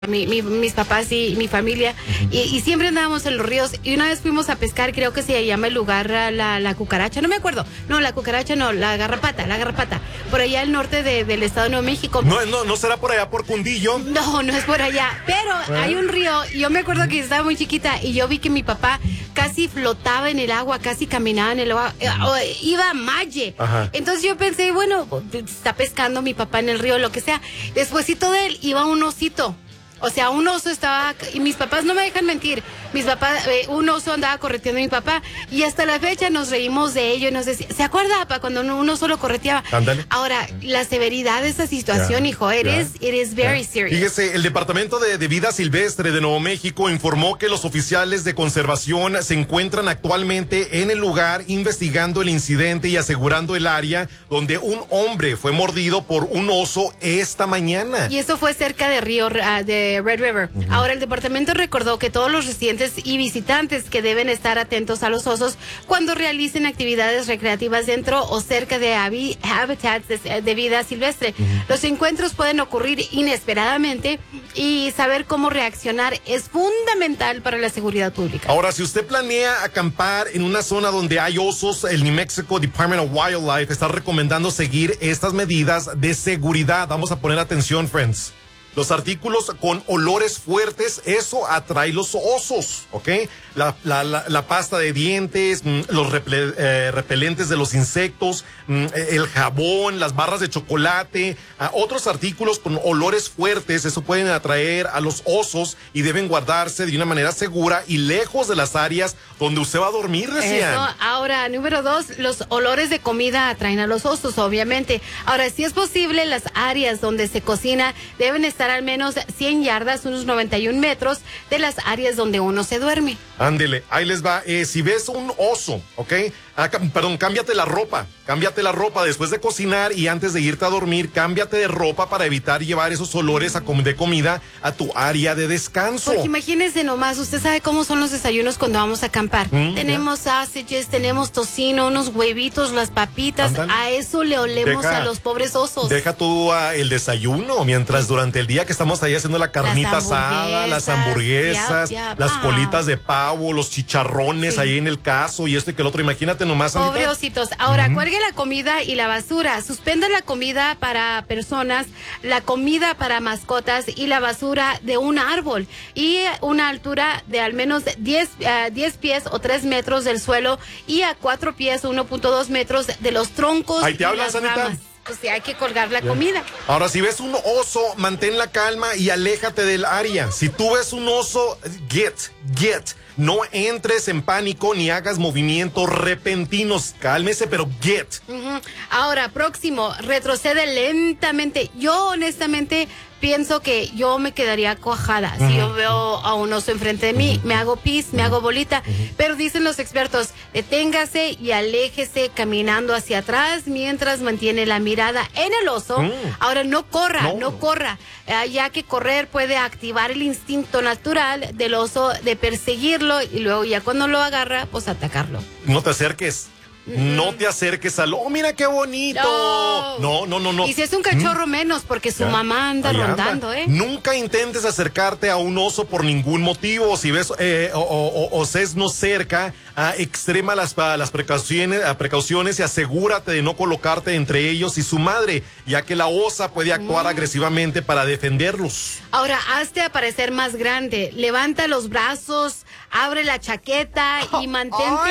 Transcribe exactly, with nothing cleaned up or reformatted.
Mi, mi, mis papás y mi familia, uh-huh. y, y siempre andábamos en los ríos, y una vez fuimos a pescar, creo que se llama el lugar la, la cucaracha, no me acuerdo, no, la cucaracha no, la garrapata, la garrapata, por allá al norte de, del estado de Nuevo México. No, no, no será por allá por Cundillo. No, no es por allá, pero ¿Eh? hay un río, y yo me acuerdo que estaba muy chiquita, y yo vi que mi papá casi flotaba en el agua, casi caminaba en el agua, iba a malle. Ajá. Entonces yo pensé, bueno, está pescando mi papá en el río, lo que sea. Despuésito de él iba un osito. O sea, un oso estaba, y mis papás no me dejan mentir, mis papás, eh, un oso andaba correteando a mi papá, y hasta la fecha nos reímos de ello, y nos decía, ¿se acuerda, papá, cuando uno, uno solo correteaba? Ándale. Ahora, la severidad de esa situación, yeah, hijo, eres, yeah, it is very yeah. serious. Fíjese, el Departamento de, de Vida Silvestre de Nuevo México informó que los oficiales de conservación se encuentran actualmente en el lugar investigando el incidente y asegurando el área donde un hombre fue mordido por un oso esta mañana. Y eso fue cerca de Río, uh, de Red River. Uh-huh. Ahora, el departamento recordó que todos los residentes y visitantes que deben estar atentos a los osos cuando realicen actividades recreativas dentro o cerca de hábitats de, de vida silvestre. Uh-huh. Los encuentros pueden ocurrir inesperadamente y saber cómo reaccionar es fundamental para la seguridad pública. Ahora, si usted planea acampar en una zona donde hay osos, el New Mexico Department of Wildlife está recomendando seguir estas medidas de seguridad. Vamos a poner atención, friends. Los artículos con olores fuertes, eso atrae los osos, ¿ok? La, la, la, la pasta de dientes, los repele, eh, repelentes de los insectos, el jabón, las barras de chocolate, otros artículos con olores fuertes, eso pueden atraer a los osos y deben guardarse de una manera segura y lejos de las áreas donde usted va a dormir recién. Eso. Ahora, número dos, los olores de comida atraen a los osos, obviamente. Ahora, si es posible, las áreas donde se cocina deben estar al menos cien yardas, unos noventa y un metros, de las áreas donde uno se duerme. Ándele, ahí les va. Eh, si ves un oso, ¿ok? Ah, perdón, cámbiate la ropa, cámbiate la ropa después de cocinar y antes de irte a dormir, cámbiate de ropa para evitar llevar esos olores a com- de comida a tu área de descanso. Porque imagínese nomás, usted sabe cómo son los desayunos cuando vamos a acampar. Mm, tenemos sausages, tenemos tocino, unos huevitos, las papitas, Andale. A eso le olemos deja, a los pobres osos. Deja tú uh, el desayuno, mientras durante el día que estamos ahí haciendo la carnita las asada, las hamburguesas, yep, yep, las ah. colitas de pavo, los chicharrones, sí, ahí en el caso y esto y que el otro, imagínate nomás. Pobre ositos. Ahora, uh-huh. cuelgue la comida y la basura. Suspenda la comida para personas, la comida para mascotas y la basura de un árbol. Y una altura de al menos diez, uh, diez pies o tres metros del suelo y a cuatro pies o uno punto dos metros de los troncos. Ahí te hablas, Anita. O sea, hay que colgar la yeah. comida. Ahora, si ves un oso, mantén la calma y aléjate del área. Si tú ves un oso, get, get. No entres en pánico ni hagas movimientos repentinos. Cálmese, pero get. Uh-huh. Ahora, próximo, retrocede lentamente. Yo, honestamente, pienso que yo me quedaría cuajada. Uh-huh. Si yo veo a un oso enfrente de mí, uh-huh. me hago pis, me uh-huh. hago bolita. Uh-huh. Pero dicen los expertos, deténgase y aléjese caminando hacia atrás mientras mantiene la mirada en el oso. Uh-huh. Ahora, no corra, no, no corra, uh, ya que correr puede activar el instinto natural del oso de perseguirlo y luego ya cuando lo agarra, pues atacarlo. No te acerques. No te acerques al... ¡Oh, mira qué bonito! No, no, no, no. no. Y si es un cachorro, ¿Mm? menos, porque su ya. mamá anda Ahí rondando, anda. ¿eh? Nunca intentes acercarte a un oso por ningún motivo. Si ves eh, o, o, o sesno cerca, ah, extrema las, las precauciones, precauciones y asegúrate de no colocarte entre ellos y su madre, ya que la osa puede actuar mm. agresivamente para defenderlos. Ahora, hazte aparecer más grande. Levanta los brazos, abre la chaqueta y mantente...